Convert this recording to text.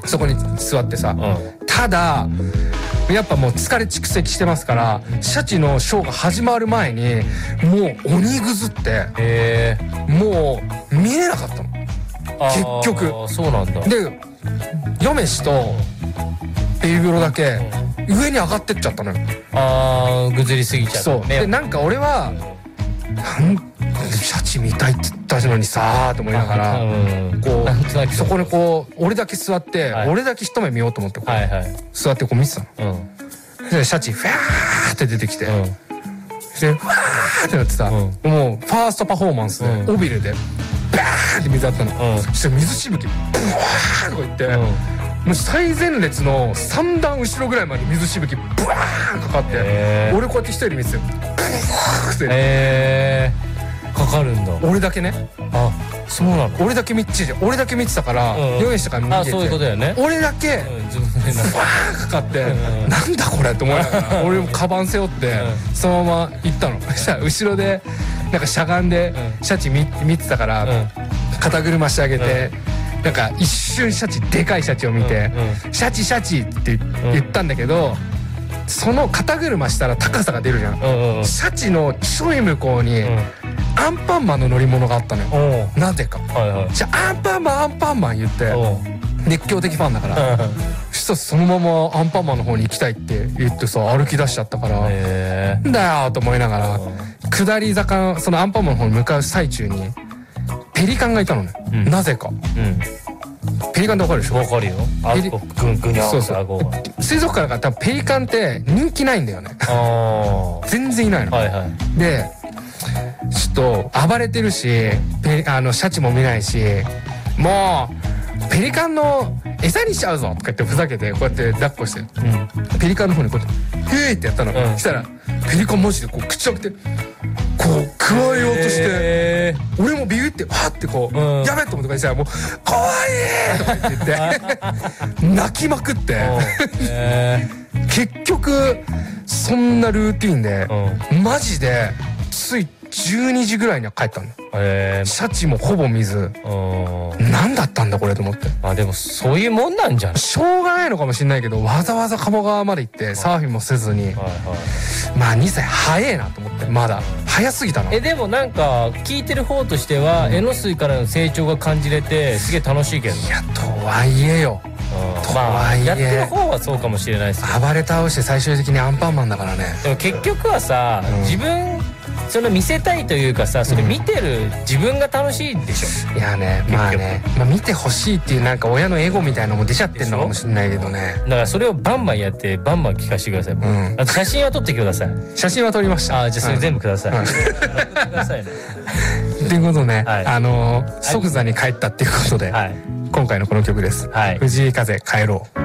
そこに座ってさ、ただやっぱもう疲れ蓄積してますから、シャチのショーが始まる前にもう鬼ぐずって、もう見えなかったの結局。 そうなんだ。 で嫁氏とベイブロだけ上に上がってっちゃったのよ。 ぐずりすぎちゃった。 そうでなんか俺はシャチ見たいって言ったのにさーと思いながら、こうそこにこう俺だけ座って、俺だけ一目見ようと思ってこう座ってこう見てたの。でシャチファーって出てきて、でファーってなってさ、もうファーストパフォーマンスで尾びれでバーンって水あったの。そして水しぶきブワーとか言って、もう最前列の3段後ろぐらいまで水しぶきブワーンかかって、俺こうやって一人で見てたよ。ブワーってかかるんだ。 俺だけね。 そうなの。 俺だけ見てたから、用意したから見てて、 そういうことだよね。 俺だけブワーンかかって、なんだこれって思いながら俺もカバン背負ってそのまま行ったの。そしたら後ろでなんかしゃがんでシャチ見てたから肩車してあげて、なんか一瞬シャチでかいシャチを見てシャチシャチって言ったんだけど、その肩車したら高さが出るじゃん。シャチのちょい向こうにアンパンマンの乗り物があったのよ。なぜか。じゃあアンパンマンアンパンマン言って熱狂的ファンだから、そしたらそのままアンパンマンの方に行きたいって言ってさ歩き出しちゃったから、なんだよと思いながら下り坂そのアンパンマンの方に向かう最中にペリカンがいたのね。なぜか。ペリカンってわかるでしょ。わかるよ。 そうそう。水族館だから多分ペリカンって人気ないんだよね。全然いないの。でちょっと暴れてるし、シャチも見ないし、もうペリカンの餌にしちゃうぞとか言ってふざけてこうやって抱っこして、ペリカンの方にこうやって「へーってやったの。そしたらペリカンマジでこう口開けてこうくわえようとして、俺もビビってわーってこう「やべ!」と思ってかしたらもう「怖い!」とか言って泣きまくって結局そんなルーティンでマジでつい12時ぐらいには帰ったの。シャチもほぼ水。何だったんだこれと思って。 でもそういうもんなんじゃん。 しょうがないのかもしれないけど、わざわざ鴨川まで行ってサーフィンもせずに、まあ2歳早えなと思って。まだ早すぎたの。 でもなんか聞いてる方としては江ノ水からの成長が感じれてすげえ楽しいけど。いやとはいえよ。とはいえやってる方はそうかもしれないですけど、 暴れ倒して最終的にアンパンマンだからね。 でも結局はさ、自分その見せたいというかさ、それ見てる自分が楽しいでしょ。 いやね、まあね、見てほしいっていうなんか親のエゴみたいなのも出ちゃってるのかもしれないけどね。 だからそれをバンバンやってバンバン聞かせてください。あと写真は撮ってください。 写真は撮りました。 じゃあそれ全部ください。くださいね。 っていうことで、即座に帰ったっていうことで、今回のこの曲です。藤井風帰ろう。